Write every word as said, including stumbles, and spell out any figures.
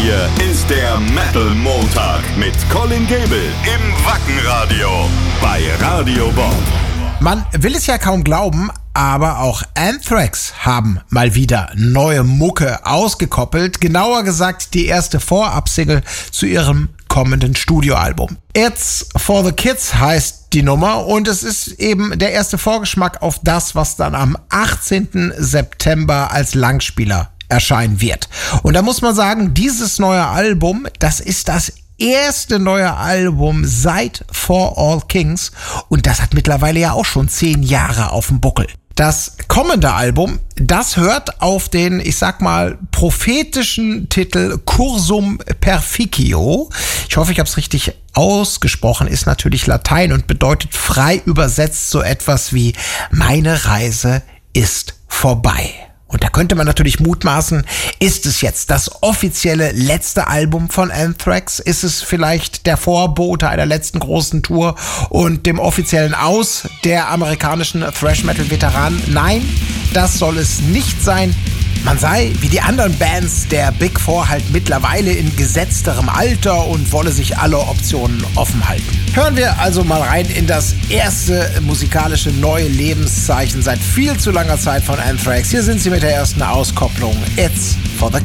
Hier ist der Metal Montag mit Colin Gable im Wackenradio bei Radio Bob. Man will es ja kaum glauben, aber auch Anthrax haben mal wieder neue Mucke ausgekoppelt. Genauer gesagt die erste Vorab-Single zu ihrem kommenden Studioalbum. It's for the Kids heißt die Nummer und es ist eben der erste Vorgeschmack auf das, was dann am achtzehnten September als Langspieler erscheinen wird. Und da muss man sagen, dieses neue Album, das ist das erste neue Album seit For All Kings und das hat mittlerweile ja auch schon zehn Jahre auf dem Buckel. Das kommende Album, das hört auf den, ich sag mal, prophetischen Titel Cursum Perficio. Ich hoffe, ich habe es richtig ausgesprochen, ist natürlich Latein und bedeutet frei übersetzt so etwas wie meine Reise ist vorbei. Und da könnte man natürlich mutmaßen, ist es jetzt das offizielle letzte Album von Anthrax? Ist es vielleicht der Vorbote einer letzten großen Tour und dem offiziellen Aus der amerikanischen Thrash-Metal-Veteranen? Nein, das soll es nicht sein. Man sei, wie die anderen Bands der Big Four, halt mittlerweile in gesetzterem Alter und wolle sich alle Optionen offen halten. Hören wir also mal rein in das erste musikalische neue Lebenszeichen seit viel zu langer Zeit von Anthrax. Hier sind sie mit der ersten Auskopplung It's for the